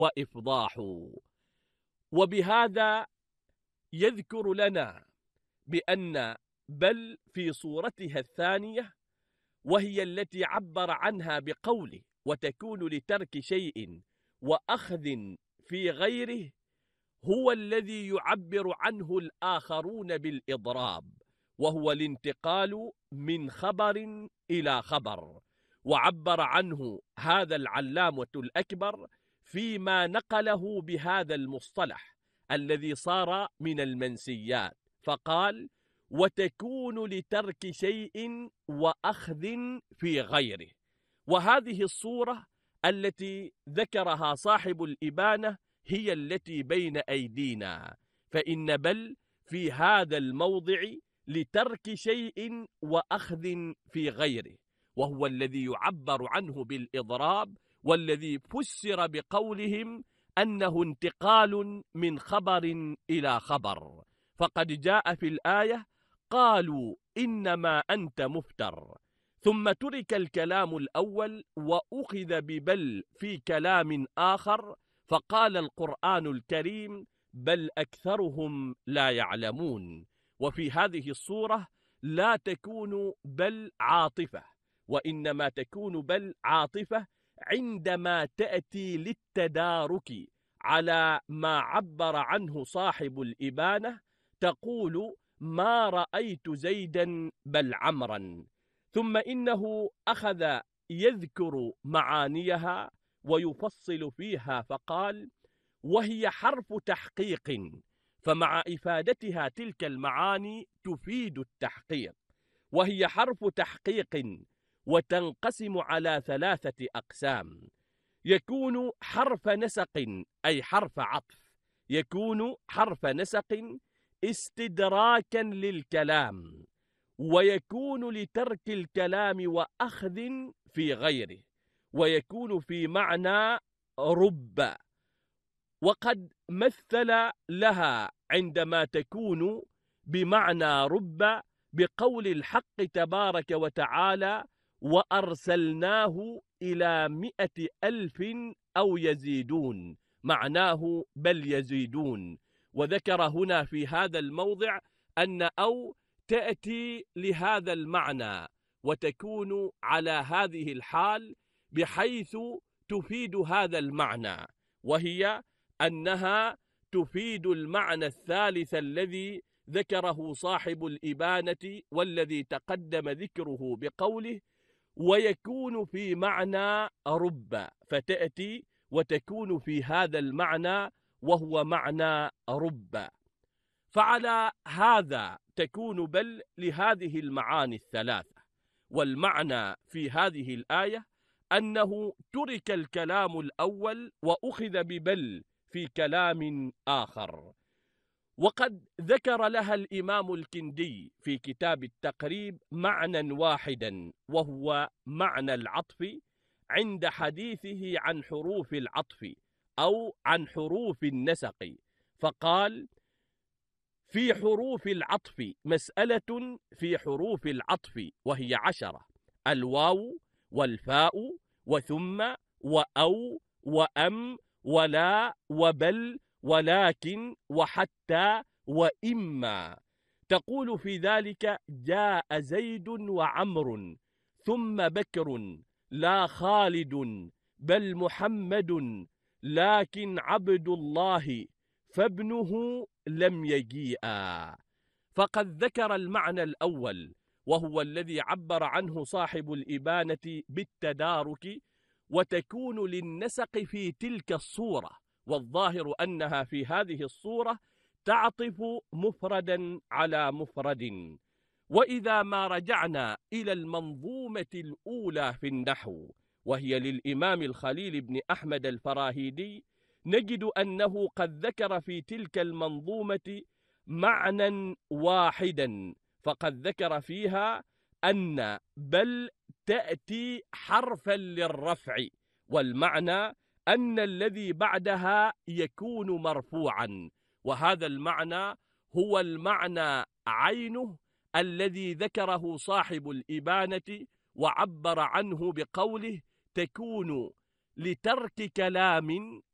وإفضاح. وبهذا يذكر لنا بأن بل في صورتها الثانية، وهي التي عبر عنها بقوله وتكون لترك شيء وأخذ في غيره، هو الذي يعبر عنه الآخرون بالإضراب، وهو الانتقال من خبر إلى خبر. وعبر عنه هذا العلامة الأكبر فيما نقله بهذا المصطلح الذي صار من المنسيات، فقال وتكون لترك شيء وأخذ في غيره. وهذه الصورة التي ذكرها صاحب الإبانة هي التي بين أيدينا، فإن بل في هذا الموضع لترك شيء وأخذ في غيره، وهو الذي يعبر عنه بالإضراب، والذي فسر بقولهم أنه انتقال من خبر إلى خبر. فقد جاء في الآية قالوا إنما أنت مفتر، ثم ترك الكلام الأول وأخذ ببل في كلام آخر، فقال القرآن الكريم بل أكثرهم لا يعلمون. وفي هذه الصورة لا تكون بل عاطفة، وإنما تكون بل عاطفة عندما تأتي للتدارك على ما عبر عنه صاحب الإبانة، تقول ما رأيت زيدا بل عمرا. ثم إنه أخذ يذكر معانيها ويفصل فيها، فقال وهي حرف تحقيق، فمع إفادتها تلك المعاني تفيد التحقيق، وهي حرف تحقيق وتنقسم على 3 أقسام. يكون حرف نسق أي حرف عطف، يكون حرف نسق استدراكا للكلام، ويكون لترك الكلام وأخذ في غيره، ويكون في معنى رب. وقد مثل لها عندما تكون بمعنى رب بقول الحق تبارك وتعالى وأرسلناه إلى 100,000 أو يزيدون، معناه بل يزيدون. وذكر هنا في هذا الموضع أن أو تأتي لهذا المعنى وتكون على هذه الحال بحيث تفيد هذا المعنى، وهي أنها تفيد المعنى الثالث الذي ذكره صاحب الإبانة والذي تقدم ذكره بقوله ويكون في معنى رب، فتأتي وتكون في هذا المعنى وهو معنى رب. فعلى هذا تكون بل لهذه المعاني الثلاثة. والمعنى في هذه الآية أنه ترك الكلام الأول وأخذ ببل في كلام آخر. وقد ذكر لها الإمام الكندي في كتاب التقريب معنى واحدا، وهو معنى العطف، عند حديثه عن حروف العطف أو عن حروف النسق، فقال في حروف العطف مسألة في حروف العطف وهي 10: الواو والفاء وثم وأو وأم ولا وبل ولكن وحتى وإما. تقول في ذلك جاء زيد وعمر ثم بكر لا خالد بل محمد لكن عبد الله فابنه لم يجيئا. فقد ذكر المعنى الأول وهو الذي عبر عنه صاحب الإبانة بالتدارك، وتكون للنسق في تلك الصورة، والظاهر أنها في هذه الصورة تعطف مفردا على مفرد. وإذا ما رجعنا إلى المنظومة الأولى في النحو وهي للإمام الخليل بن أحمد الفراهيدي، نجد أنه قد ذكر في تلك المنظومة معنى واحدا، فقد ذكر فيها أن بل تأتي حرفا للرفع، والمعنى أن الذي بعدها يكون مرفوعا، وهذا المعنى هو المعنى عينه الذي ذكره صاحب الإبانة وعبر عنه بقوله تكون لترك كلام